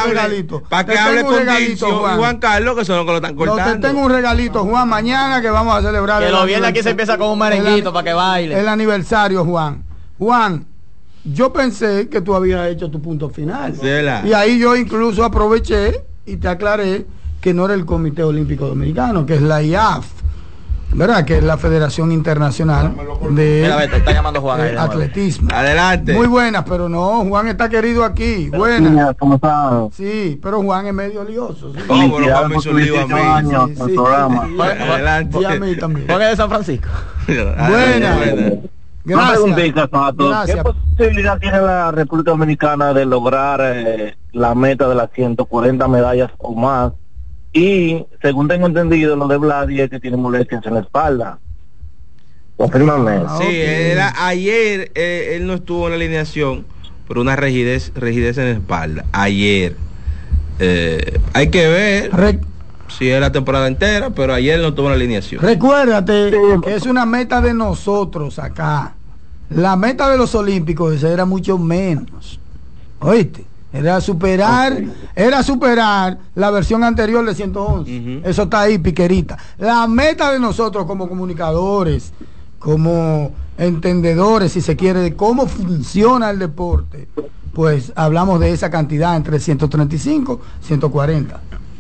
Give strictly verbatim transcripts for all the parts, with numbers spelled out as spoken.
regalito. Para que hable con Dicho y Juan Carlos, que son los que lo están cortando. No, te tengo un regalito, Juan, mañana que vamos a celebrar. Que lo viernes aquí se empieza con un merenguito para que baile. El aniversario, Juan. Juan, yo pensé que tú habías hecho tu punto final. Sí, la. Y ahí yo incluso aproveché y te aclaré que no era el Comité Olímpico Dominicano, que es la I A F, ¿verdad? Que es la Federación Internacional de Mira, te está llamando Juan eh, Atletismo. Adelante. Muy buenas, pero no, Juan está querido aquí. Buenas. ¿Cómo está? Sí, pero Juan es medio lioso. ¿Sí? Oh, bueno, Juan me hizo lío a mí. Años, Sí, el sí. programa. Adelante. Y a mí también. Juan es de San Francisco. Buenas. Una Gracias. preguntita, Sato. Gracias. ¿Qué posibilidad tiene la República Dominicana de lograr eh, la meta de las ciento cuarenta medallas o más? Y, según tengo entendido, lo de Vladi es que tiene molestias en la espalda. Confírmame. Ah, Sí, ok. era, ayer eh, él no estuvo en la alineación por una rigidez, rigidez en la espalda. Ayer. Eh, hay que ver Re- si es la temporada entera, pero ayer no estuvo en la alineación. Recuérdate que es una meta de nosotros acá. La meta de los olímpicos era mucho menos. ¿Oíste? Era superar, okay. era superar la versión anterior de ciento once. Uh-huh. Eso está ahí, piquerita. La meta de nosotros como comunicadores, como entendedores, si se quiere, de cómo funciona el deporte, pues hablamos de esa cantidad entre ciento treinta y cinco y ciento cuarenta.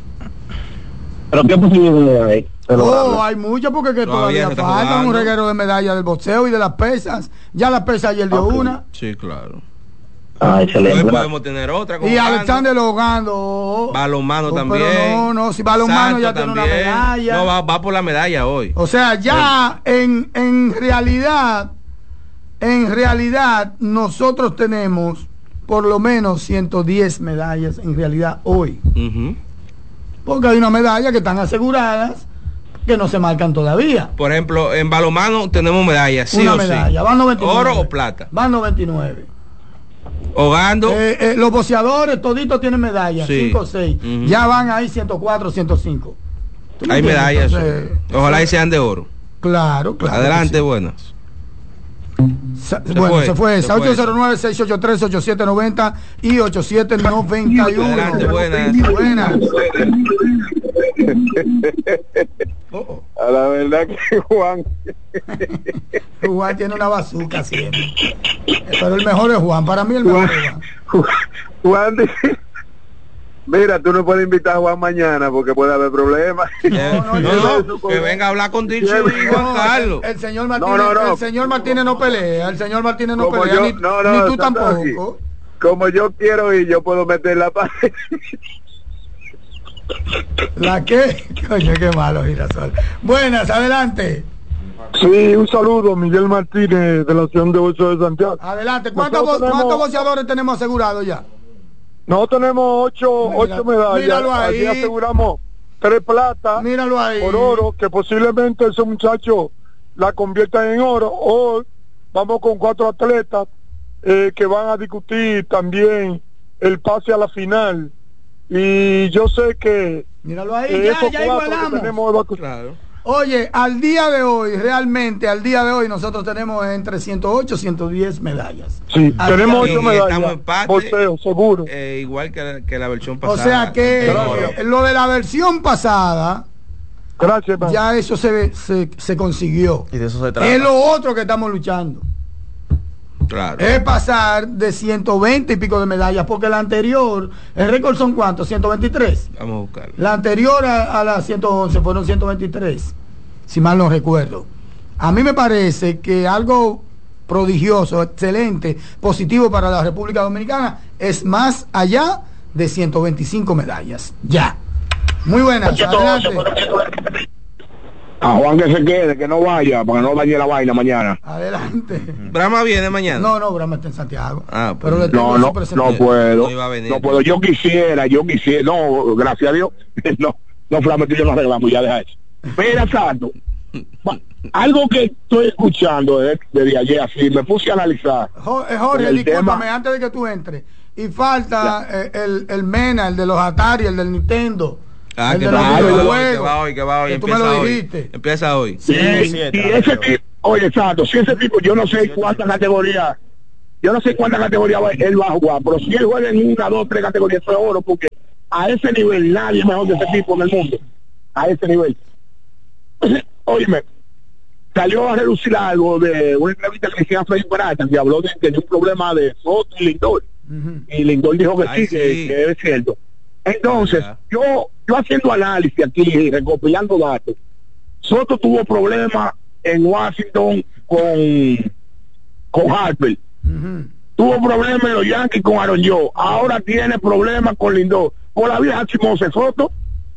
¿Pero qué posibilidad hay? Oh, hay muchas porque que todavía, todavía faltan un reguero de medallas del boxeo y de las pesas. Ya la pesa ayer dio okay. una. Sí, claro. Ah, excelente. Hoy podemos tener otra. Y Alexander Logando. Balonmano oh, también. Pero no, no, si balonmano ya tiene también. una medalla. No, va, va por la medalla hoy. O sea, ya sí. en, en realidad, en realidad, nosotros tenemos por lo menos ciento diez medallas en realidad hoy. Uh-huh. Porque hay una medalla que están aseguradas que no se marcan todavía. Por ejemplo, en balonmano tenemos medallas, sí una o medalla, sí. Van noventa y nueve. ¿Oro o plata? Van noventa y nueve. Hogando. Eh, eh, los boxeadores toditos tienen medallas, cinco o seis. Uh-huh. Ya van ahí ciento cuatro, ciento cinco. Hay medallas. Entonces, ojalá y sean de oro. Claro, claro. Adelante, sí. Buenas. Sa se bueno, fue, se fue. Se ocho cero nueve, seis ocho tres, ocho siete nueve cero y ocho siete nueve uno. Adelante, buenas. Buenas. Oh, oh. A la verdad que Juan Juan tiene una bazooka siempre, pero el mejor es Juan, para mí el mejor Juan, es Juan. Juan mira, tú no puedes invitar a Juan mañana porque puede haber problemas. No, no, no, no, que venga a hablar con Dicho y Juan Carlos. El, el señor Martínez no, no, no. el señor Martínez no pelea, el señor Martínez no como pelea, yo, ni, no, no, ni tú tampoco. Como yo quiero ir, yo puedo meter la pared. ¿La qué? Coño, qué malo, Girasol. Buenas, adelante. Sí, un saludo, Miguel Martínez, de la Ciudad de Ocho de Santiago. Adelante, ¿cuántos, bo tenemos... ¿cuántos boxeadores tenemos asegurados ya? No, tenemos ocho, Mira, ocho medallas. Míralo ahí. Aquí aseguramos tres plata Míralo ahí. por oro, que posiblemente ese muchacho la convierta en oro. Hoy vamos con cuatro atletas eh, que van a discutir también el pase a la final. Y yo sé que míralo ahí, eh, ya, ya igualamos. Tenemos... Claro. Oye, al día de hoy, realmente, al día de hoy, nosotros tenemos entre ciento ocho y ciento diez medallas. Sí, al tenemos ocho medallas. Estamos en empate, bolseo, seguro. Eh, igual que la, que la versión pasada. O sea que eh, lo de la versión pasada, gracias, man. Ya eso se, se, se consiguió. Y de eso se trata. Es lo otro que estamos luchando. Claro. Es pasar de ciento veinte y pico de medallas, porque la anterior, el récord son ¿cuántos? ciento veintitrés. Vamos a buscarlo. La anterior a, a la ciento once fueron ciento veintitrés, si mal no recuerdo. A mí me parece que algo prodigioso, excelente, positivo para la República Dominicana es más allá de ciento veinticinco medallas. Ya. Muy buenas. Adelante. A Juan que se quede, que no vaya, para que no dañe la vaina mañana. Adelante. Brahma viene mañana. No, no, Brahma está en Santiago. Ah, pues, pero le no, no, no puedo. No, no puedo. Yo quisiera, yo quisiera. No, gracias a Dios. No, no, Flamengo, yo no arreglamos, ya deja eso. Mira, Santo, algo que estoy escuchando desde, desde ayer, así, me puse a analizar. Jorge, Jorge discúlpame, tema... antes de que tú entres. Y falta eh, el, el MENA, el de los Atari, el del Nintendo. Ah, el que, de va, los hoy, que va hoy, que va hoy, que empieza tú me lo hoy. dijiste. Empieza hoy. Sí, y, y ese tipo, oye, Santo, si ese tipo, yo no sé cuántas categorías yo no sé cuántas categorías va- él va a jugar, pero si él juega en una, dos, tres categorías, eso es oro, porque a ese nivel nadie es mejor que ese tipo en el mundo. A ese nivel. Óyeme, salió a relucir algo de una entrevista que le hicieron a Freddy Peralta, que habló de que tenía un problema de Soto y Lindor. Uh-huh. Y Lindor dijo que Ay, sí, que, sí. que es cierto. Entonces, Ah, yo yo haciendo análisis aquí, recopilando datos, Soto tuvo problemas en Washington con, con Harper. Uh-huh. Tuvo problemas en los Yankees con Aaron Joe. Ahora tiene problemas con Lindor. Con la vieja chimosa de Soto.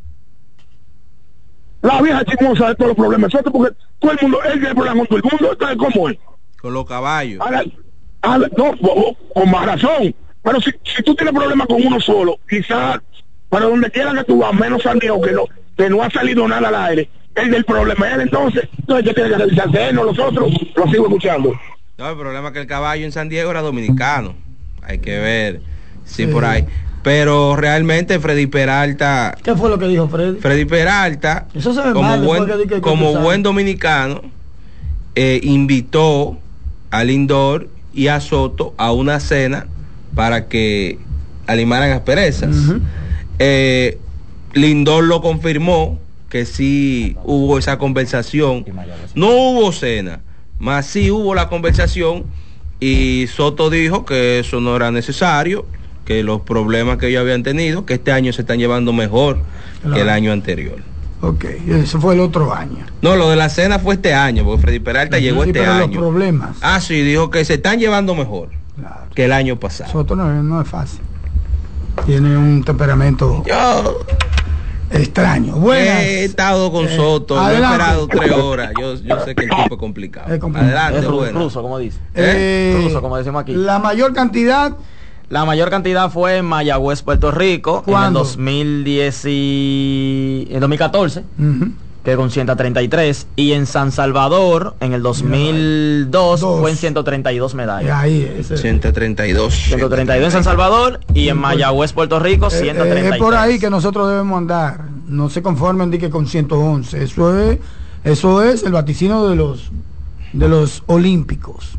La vieja chimosa de todos los problemas de Soto, porque todo el mundo, él tiene problemas con todo el mundo. Entonces, ¿cómo es? Con los caballos. Ahora, ahora, no, con más razón. Pero si, si tú tienes problemas con uno solo, quizás para donde quiera que tú vas, menos San Diego, que no, que no ha salido nada al aire, el del problema es él, entonces, entonces ¿qué tiene que revisarse él, no los otros? Lo sigo escuchando. No, el problema es que el caballo en San Diego era dominicano. Hay que ver si sí, por ahí. Pero realmente Freddy Peralta... ¿Qué fue lo que dijo Freddy? Freddy Peralta, Eso se ve como mal, buen, que, que, como que buen dominicano, eh, invitó a Lindor y a Soto a una cena para que alimaran asperezas. Uh-huh. eh, Lindor lo confirmó que sí hubo esa conversación. No hubo cena, más sí hubo la conversación, y Soto dijo que eso no era necesario, que los problemas que ellos habían tenido, que este año se están llevando mejor claro. que el año anterior. Ok, eso fue el otro año. No, lo de la cena fue este año, porque Freddy Peralta sí, llegó este pero año. Los problemas. Ah, sí, dijo que se están llevando mejor claro. que el año pasado. Soto no, no es fácil. Tiene un temperamento yo extraño. Buenas. He estado con eh, Soto, no he esperado tres horas. Yo, yo sé que el tipo es complicado. Es complicado. Adelante, es ruso, ruso, como dice. Eh, ruso, como decimos aquí. La mayor cantidad. La mayor cantidad fue en Mayagüez, Puerto Rico, ¿cuándo? en el dos mil diez y... en dos mil catorce, uh-huh. que con ciento treinta y tres, y en San Salvador en el dos mil dos Dos. fue en ciento treinta y dos medallas. Ahí, ese. ciento treinta y dos. ciento treinta y dos en San Salvador y en Mayagüez, Puerto Rico, ciento treinta y tres. Eh, es por ahí que nosotros debemos andar. No se conformen de que con ciento once. Eso es, eso es el vaticino de los de los olímpicos.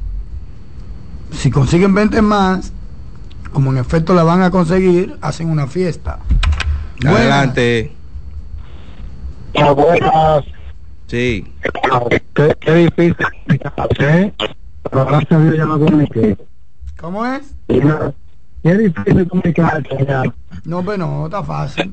Si consiguen veinte más, como en efecto la van a conseguir, hacen una fiesta. Adelante. Buenas. Sí. Qué, qué difícil. ¿Eh? Pero gracias a Dios ya me comuniqué. ¿Cómo es? Qué difícil comunicarse ya. No, pero no, está fácil.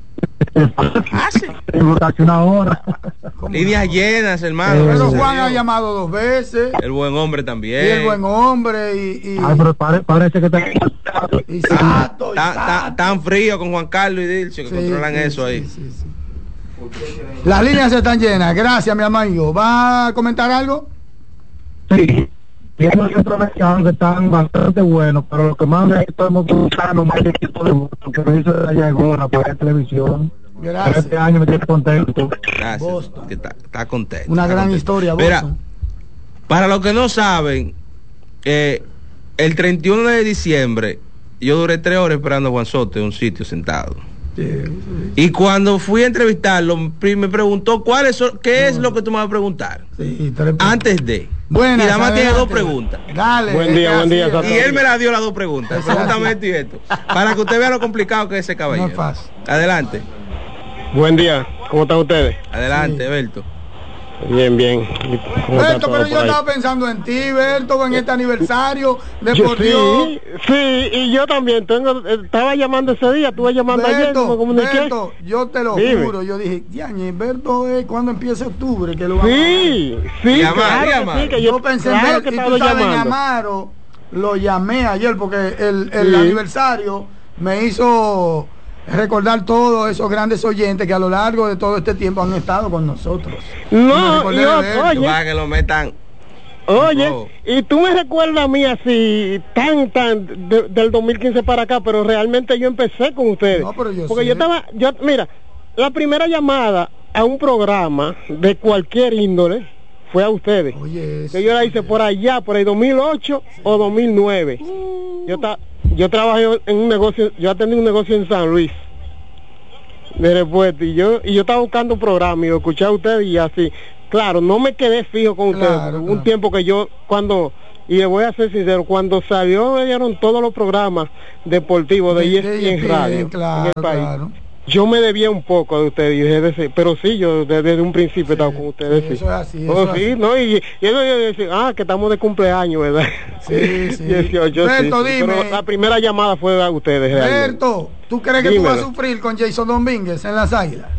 Fácil. Una hora. Líneas llenas, hermano. Pero Juan ha llamado dos veces. El buen hombre también. Y el buen hombre y... y... Ay, pero pare, parece que está... Exacto, tan, tan frío con Juan Carlos y Dilcio que sí, controlan sí, eso sí, ahí. Sí, sí. Las líneas están llenas. Gracias, mi amigo. ¿Va a comentar algo? Sí. Tiene unos centroamericanos que están bastante buenos, pero lo que más me estamos buscando más el equipo de Boston, que lo hizo de allá en Gona para la televisión. Gracias. Pero este año me tiene contento. Gracias. Boston. Que está, está contento. Una está gran contento. historia, Boston. Mira, para los que no saben, eh, el treinta y uno de diciembre yo duré tres horas esperando a Juan Soto en un sitio sentado. Sí, sí. Y cuando fui a entrevistarlo, me preguntó cuál es, qué es lo que tú me vas a preguntar. Sí, antes de. Buenas, y nada más tiene dos adelante. preguntas. Dale. Buen día, buen día. Y él me la dio las dos preguntas. Pregúntame esto y esto. Para que usted vea lo complicado que es ese caballero. No es fácil. Adelante. Buen día. ¿Cómo están ustedes? Adelante, sí. Berto. Bien, bien. Berto, pero yo estaba pensando en ti, Berto, en este aniversario de yo, por Dios. Sí, sí, y yo también tengo, estaba llamando ese día, estuve llamando Berto, ayer, me comuniqué. Berto, yo te lo Dime. juro, yo dije, Diañe, Berto es cuando empieza octubre, que lo van Sí, sí, Llama, claro llama. que sí, que yo, yo, pensé claro en Berto, que y estaba tú sabes, en llamando. Amaro, lo llamé ayer porque el, el Sí. aniversario me hizo recordar todos esos grandes oyentes que a lo largo de todo este tiempo han estado con nosotros. No, y yo, yo, oye, Para que lo metan. oye, Oh. y tú me recuerdas a mí así, tan, tan, de- del dos mil quince para acá, pero realmente yo empecé con ustedes. No, pero yo porque sé. yo estaba, yo, mira, la primera llamada a un programa de cualquier índole fue a ustedes. Oye, eso, Que yo la hice por allá, por el dos mil ocho o dos mil nueve. Yo ta, yo trabajé en un negocio, yo atendí un negocio en San Luis de repuesto, y yo y yo estaba buscando un programa y lo escuché a ustedes y así. Claro, no me quedé fijo con Claro, ustedes. claro. Un tiempo que yo, cuando Y le voy a ser sincero, cuando salió, me dieron todos los programas deportivos de E S P N Radio claro, en el país. Claro. Yo me debía un poco de ustedes, y dejé de ser, pero sí, yo desde, desde un principio he estado con ustedes. Eso sí. es así. Oh, Eso sí, es así. ¿no? Y, y eso yo decía, ah, que estamos de cumpleaños, ¿verdad? Sí, sí. dieciocho, Berto, sí, sí, dime. pero la primera llamada fue a ustedes. realmente. Berto, ¿tú crees que Dímelo. tú vas a sufrir con Jason Domínguez en las Águilas?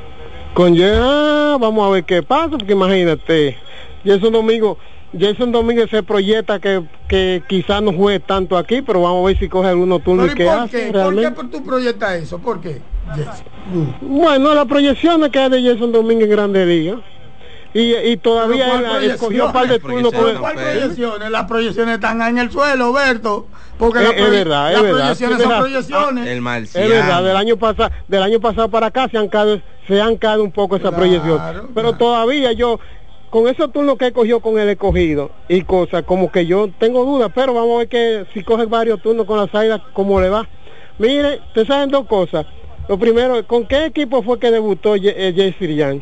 Con ah, vamos a ver qué pasa, porque imagínate, Jason Domingo, Jason Domínguez se proyecta que, que quizás no juegue tanto aquí, pero vamos a ver si coge algunos turnos ¿Pero y que por hace qué? realmente. ¿Por qué tú proyectas eso? ¿Por qué, Jason? Uh. Bueno, las proyecciones que hay de Jason Domínguez en Grande Liga. Y, y todavía ¿Pero él cuál escogió un par de turnos con ¿Pero el, cuál proyecciones? Las proyecciones están en el suelo, Berto. Porque Es- las, es proye- verdad, es las verdad. proyecciones Tienes son razón. proyecciones. El es marciano. verdad, del año pasado, del año pasado para acá se han caído, se han caído un poco esa Claro, proyección. Pero claro. todavía yo, con esos turnos que he cogido con el escogido y cosas, como que yo tengo dudas, pero vamos a ver que si coge varios turnos con las Águilas, cómo le va. Mire, te saben dos cosas. Lo primero, ¿con qué equipo fue que debutó Ye- eh, Jeffrey Young?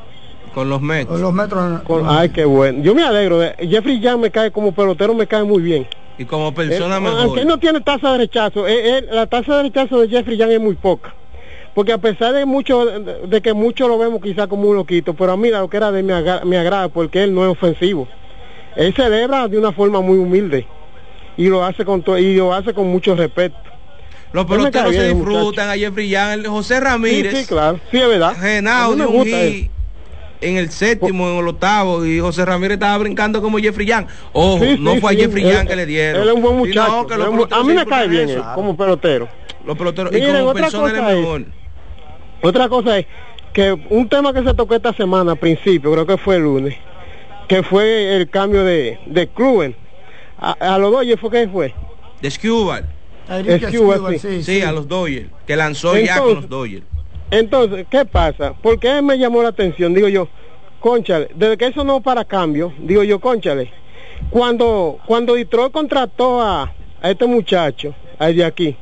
Con los Mets. Con los metros. Con- ay, qué bueno. Yo me alegro. De, Jeffrey Young me cae como pelotero, me cae muy bien. Y como persona Eh, mejor. aunque él no tiene tasa de rechazo, eh, eh, la tasa de rechazo de Jeffrey Young es muy poca. Porque a pesar de mucho, de, de que muchos lo vemos quizá como un loquito, pero a mí lo que era de él me, agra- me agrada porque él no es ofensivo. Él celebra de una forma muy humilde y lo hace con to- y lo hace con mucho respeto. Los Él me cae peloteros se bien, disfrutan a Jeffrey Young, José Sí, Ramírez. sí, claro. Sí, es verdad. Genao A mí me dio un gusta él. hit en el séptimo, en el octavo, y José Ramírez estaba brincando como Jeffrey Young. Ojo, Sí, no sí, fue sí. a Jeffrey Él- Young que le dieron. Él es un buen Sino muchacho. que Él los es muy- peloteros a mí se me cae disfrutan bien eso. él, como pelotero. Los peloteros, Miren, y como otra persona él cosa es es- mejor. Otra cosa es que un tema que se tocó esta semana, a principio, creo que fue el lunes, que fue el cambio de, de Kluber. A, a los Dodgers fue que fue. De Escobar. Enrique Escobar, Escobar, sí. sí, Sí, sí. a los Dodgers. Que lanzó ya con Entonces- los Dodgers. Entonces, ¿qué pasa? Porque él me llamó la atención, digo yo, cónchale, desde que eso no para cambio, digo yo, cónchale, cuando cuando Detroit contrató a, a este muchacho, al de aquí,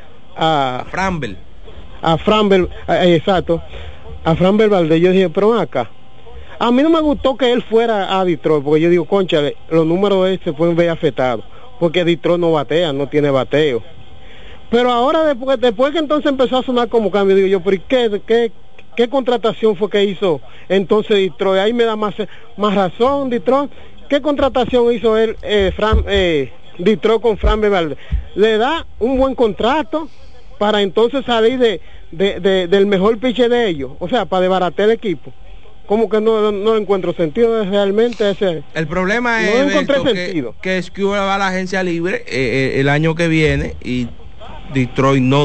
a, Framber. a Framber, a- exacto, a Framber Valdez, yo dije, pero ven acá, a mí no me gustó que él fuera a Detroit, porque yo digo, cónchale, los números de él se pueden ver afectados, porque Detroit no batea, no tiene bateo. Pero ahora después, después que entonces empezó a sonar como cambio, digo yo, pero ¿y qué, qué, qué contratación fue que hizo entonces Detroit? Ahí me da más, más razón, Detroit. ¿Qué contratación hizo él, eh, Fran, eh, Detroit con Fran Valdez? Le da un buen contrato para entonces salir de, de, de- del mejor pitcher de ellos, o sea, para desbaratar el equipo. Como que no, no, no encuentro sentido realmente ese. El problema No es encontré Berto, que, sentido. que Escobar va a la agencia libre eh, eh, el año que viene y Detroit no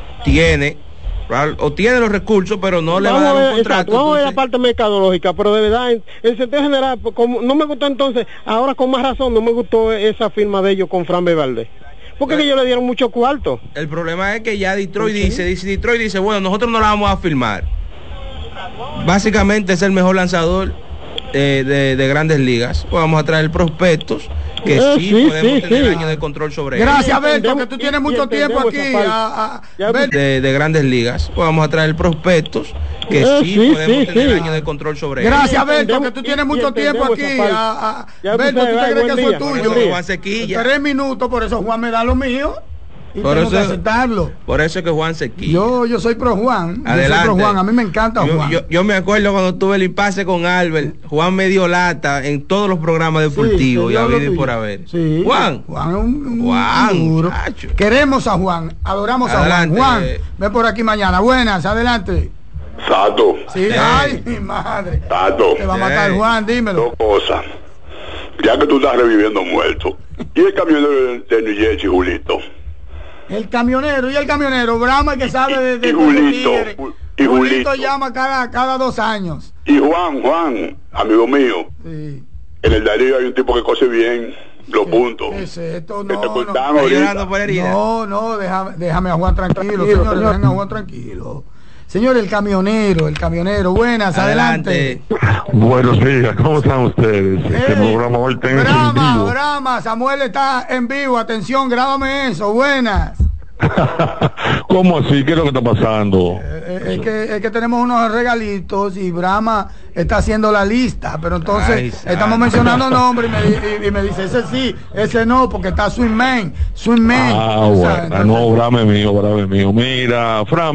tiene ¿verdad? O tiene los recursos, pero no le va a Vamos dar a un ver, contrato. exacto, vamos a ver la entonces- parte mercadológica, pero de verdad, en, en sentido general, pues, como no me gustó entonces, ahora con más razón, no me gustó esa firma de ellos con Fran Valdez. Porque Bueno. que ellos le dieron mucho cuarto. El problema es que ya Detroit Ok. dice, dice, Detroit dice, bueno, nosotros no la vamos a firmar. Básicamente es el mejor lanzador eh, de, de grandes ligas. Pues vamos a traer prospectos que Eh, sí, sí, podemos sí, tener sí. años de control sobre Gracias, Y Berto, entendemos- que tú tienes y- mucho y tiempo entendemos aquí. esa parte. a- a- Ya, Berto, ellos. De, de grandes ligas. Pues vamos a traer prospectos que Eh, sí, sí, podemos sí, tener sí. años de control sobre ellos. Gracias, Y Berto, entendemos- que tú tienes y- mucho y tiempo entendemos aquí. esa parte. a- a- Ya Berto, usted ¿tú va, te crees buen que eso día, es Por tuyo? eso que Juan Sequilla. Tres minutos, por eso Juan me da lo mío. Y Por tengo eso- que aceptarlo. Por eso es que Juan Sequilla. Yo, yo soy pro Juan. Yo soy Adelante. pro Juan. A mí me encanta yo, Juan. Yo, yo me acuerdo cuando tuve el impasse con Albert, Juan me dio lata en todos los programas deportivos Sí, y te dio lo habido y tuyo. por haber. Sí. Juan, Juan es un, un Juan, duro. muchacho. Queremos a Juan, adoramos Adelante. a Juan. Juan, ven por aquí mañana. Buenas, adelante. Sato, Sí, Sí. ay, mi madre. Sato, Te va a matar Sí. Juan, dímelo. dos cosas. Ya que tú estás reviviendo muerto. ¿Y el camionero de, de New Jersey, Julito? El camionero y el camionero, Brahma que sabe de, de Y todos los Julito, tigres. y Julito Julito. llama cada, cada dos años. Y Juan, Juan, amigo mío, Sí. en el Darío hay un tipo que cose bien los puntos. ¿Qué es esto? Que te No, contaban no. está llorando ahorita. por herida. No, no, déjame, déjame a Juan tranquilo, Tranquilo, señores, señor. dejen a Juan tranquilo. Señor, el camionero, el camionero, buenas, adelante. Buenos días, ¿cómo están ustedes? Este Ey, programa hoy está en Brahma, vivo. Brahma, Samuel está en vivo, atención, grábame eso, buenas. ¿Cómo así? ¿Qué es lo que está pasando? Es que, es que tenemos unos regalitos y Brahma está haciendo la lista, pero entonces Ay, estamos mencionando nombres y me, y, y me dice ese sí, ese no, porque está Swing Man, Swing Man. Ah, O sea, bueno, entonces, no, Brahma es mío, Brahma es mío. Mira, Fran.